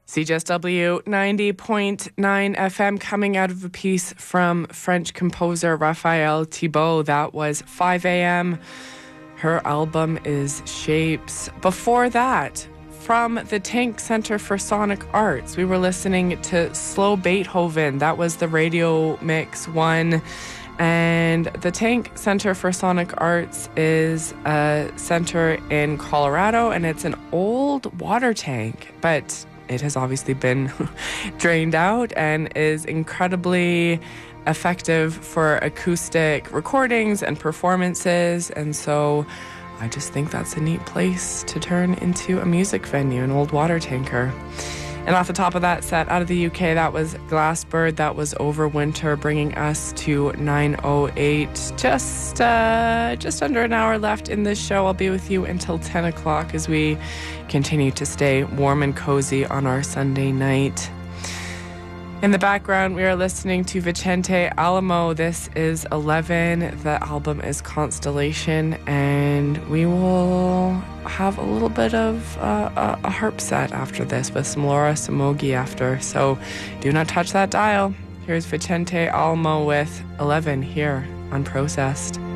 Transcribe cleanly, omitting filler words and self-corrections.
CJSW 90.9 FM, coming out of a piece from French composer Raphael Thibault. That was 5 a.m. Her album is Shapes. Before that, from the Tank Center for Sonic Arts, we were listening to Slow Beethoven. That was the Radio Mix 1. And the Tank Center for Sonic Arts is a center in Colorado, and it's an old water tank, but it has obviously been drained out and is incredibly effective for acoustic recordings and performances. And so I just think that's a neat place to turn into a music venue, an old water tanker. And off the top of that set, out of the UK, that was Glassbird. That was Overwinter, bringing us to 9:08. Just under an hour left in this show. I'll be with you until 10 o'clock as we continue to stay warm and cozy on our Sunday night. In the background, we are listening to Vicente Alamo. This is 11. The album is Constellation, and we will have a little bit of a harp set after this with some Laura Samogi after. So do not touch that dial. Here's Vicente Alamo with 11 here on Processed.